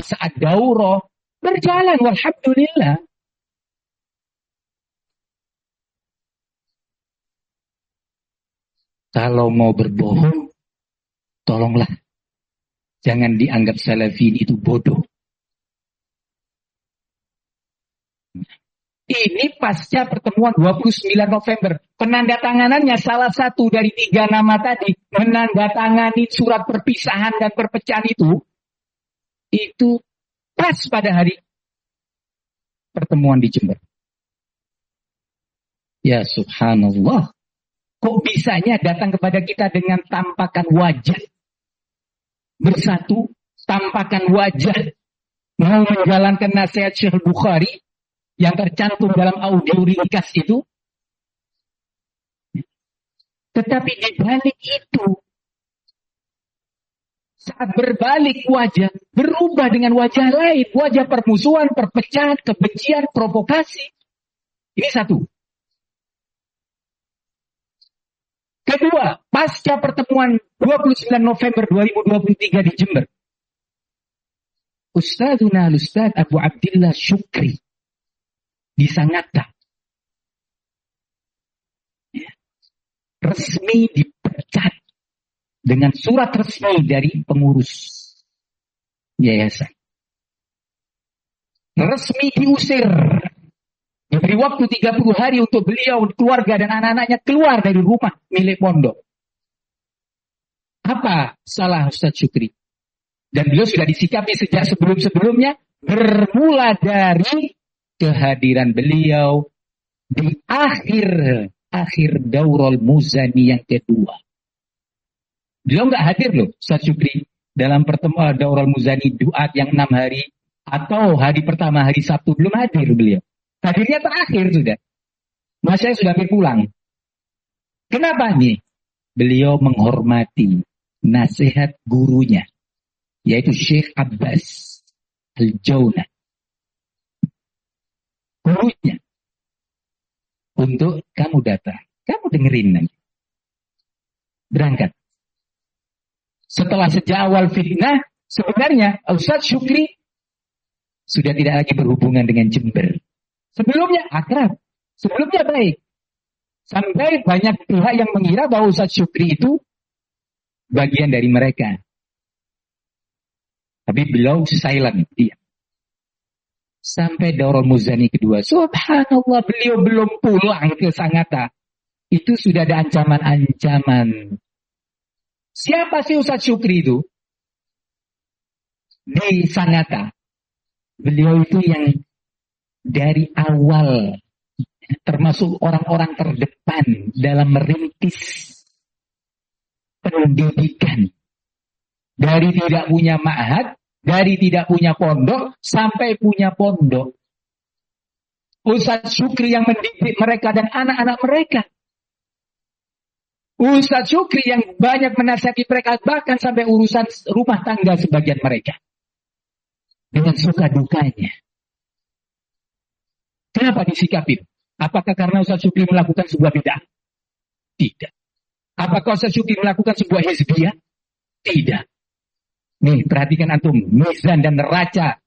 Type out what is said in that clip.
saat daurah, berjalan, walhamdulillah. Kalau mau berbohong, tolonglah. Jangan dianggap salafin itu bodoh. Ini pasca pertemuan 29 November. Penandatanganannya salah satu dari 3 nama tadi. Menandatangani surat perpisahan dan perpecahan itu pas pada hari pertemuan di Jember. Ya subhanallah. Kok bisanya datang kepada kita dengan tampakan wajah bersatu, tampakan wajah mau menjalankan nasihat Syekh Bukhari yang tercantum dalam audio ringkas itu. Tetapi di balik itu, saat berbalik wajah, berubah dengan wajah lain, wajah permusuhan, perpecahan, kebencian, provokasi. Ini satu. Kedua, pasca pertemuan 29 November 2023 di Jember, Ustadzuna Al-Ustadz Abu Abdillah Syukri di Sangatta resmi dipecat dengan surat resmi dari pengurus yayasan. Resmi diusir. Diberi waktu 30 hari untuk beliau, keluarga dan anak-anaknya keluar dari rumah milik pondok. Apa salah Ustadz Syukri? Dan beliau sudah disikapi sejak sebelum-sebelumnya, bermula dari kehadiran beliau di akhir Daurul Muzani yang kedua. Beliau nggak hadir loh, Ustadz Syukri, dalam pertemuan Daurul Muzani Duat yang 6 hari, atau hari pertama, hari Sabtu, belum hadir beliau. Hadirnya terakhir sudah. Mas saya sudah hampir pulang. Kenapa nih? Beliau menghormati nasihat gurunya, yaitu Syekh Abbas Al-Jaunah. Gurunya. Untuk kamu datang. Kamu dengerin nanti. Berangkat. Setelah sejak awal fitnah, sebenarnya Ustadz Syukri sudah tidak lagi berhubungan dengan Jember. Sebelumnya akrab, sebelumnya baik. Sampai banyak pihak yang mengira bahwa Ustadz Syukri itu bagian dari mereka. Tapi beliau silent, dia. Sampai Daurul Muzani kedua, subhanallah, beliau belum pulang ke Sangatta. Itu sudah ada ancaman-ancaman. Siapa sih Ustadz Syukri itu? Di Sangatta. Beliau itu yang dari awal termasuk orang-orang terdepan dalam merintis pendidikan. Dari tidak punya ma'had, dari tidak punya pondok, sampai punya pondok. Ustadz Syukri yang mendidik mereka dan anak-anak mereka. Ustadz Syukri yang banyak menasihati mereka, bahkan sampai urusan rumah tangga sebagian mereka. Dengan suka dukanya. Kenapa disikapi? Apakah karena Ustadz Syukri melakukan sebuah bid'ah? Tidak. Apakah Ustadz Syukri melakukan sebuah hizbiyah? Tidak. Nih, perhatikan antum, mizan dan neraca